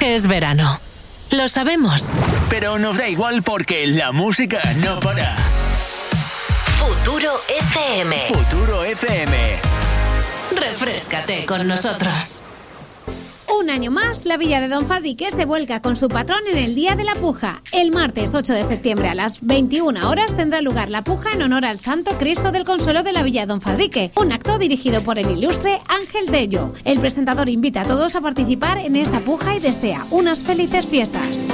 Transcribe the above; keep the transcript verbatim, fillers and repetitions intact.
Es verano. Lo sabemos. Pero nos da igual porque la música no para. Futuro F M. Futuro F M. Refréscate con nosotros. Un año más, la Villa de Don Fadrique se vuelca con su patrón en el Día de la Puja. El martes ocho de septiembre a las veintiuna horas tendrá lugar la puja en honor al Santo Cristo del Consuelo de la Villa de Don Fadrique, un acto dirigido por el ilustre Ángel Tello. El presentador invita a todos a participar en esta puja y desea unas felices fiestas.